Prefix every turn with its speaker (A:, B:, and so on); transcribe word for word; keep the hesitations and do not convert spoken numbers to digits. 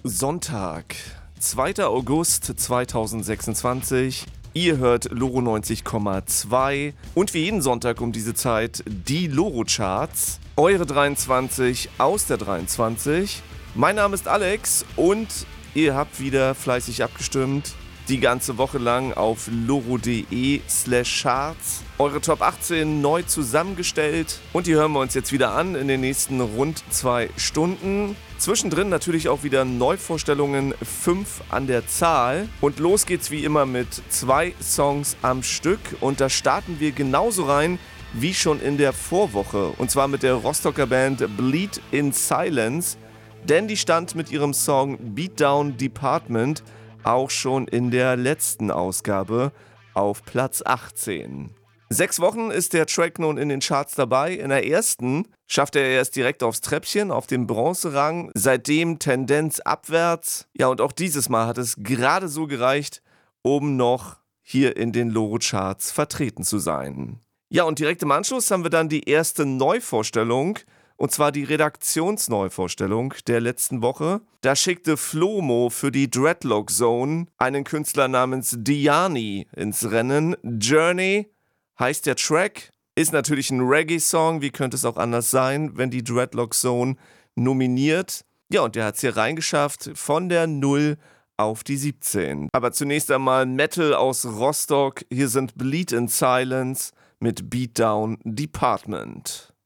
A: Sonntag, zweiter August zweitausendsechsundzwanzig. Ihr hört Loro neunzig Komma zwei und wie jeden Sonntag um diese Zeit die Loro-Charts. Eure dreiundzwanzig aus der dreiundzwanzig. Mein Name ist Alex und ihr habt wieder fleißig abgestimmt. Die ganze Woche lang auf loro.de slash charts. Eure Top achtzehn neu zusammengestellt. Und die hören wir uns jetzt wieder an in den nächsten rund zwei Stunden. Zwischendrin natürlich auch wieder Neuvorstellungen, fünf an der Zahl. Und los geht's wie immer mit zwei Songs am Stück. Und da starten wir genauso rein wie schon in der Vorwoche. Und zwar mit der Rostocker Band Bleed in Silence. Denn die stand mit ihrem Song Beatdown Department auch schon in der letzten Ausgabe auf Platz achtzehn. Sechs Wochen ist der Track nun in den Charts dabei. In der ersten schaffte er erst direkt aufs Treppchen, auf den Bronzerang. Seitdem Tendenz abwärts. Ja, und auch dieses Mal hat es gerade so gereicht, um noch hier in den Loro-Charts vertreten zu sein. Ja, und direkt im Anschluss haben wir dann die erste Neuvorstellung. Und zwar die Redaktionsneuvorstellung der letzten Woche. Da schickte Flomo für die Dreadlock Zone einen Künstler namens Diani ins Rennen. Journey heißt der Track, ist natürlich ein Reggae-Song. Wie könnte es auch anders sein, wenn die Dreadlock Zone nominiert? Ja, und der hat es hier reingeschafft von der null auf die siebzehn. Aber zunächst einmal Metal aus Rostock. Hier sind Bleed in Silence mit Beatdown Department.